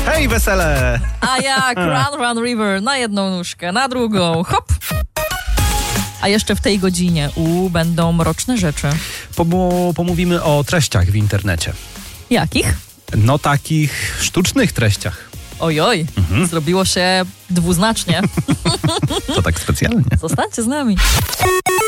Hej, wesele! A jak Run River na jedną nóżkę, na drugą, hop! A jeszcze w tej godzinie będą mroczne rzeczy. Pomówimy o treściach w internecie. Jakich? No takich sztucznych treściach. Ojoj, zrobiło się dwuznacznie. To tak specjalnie. Zostańcie z nami.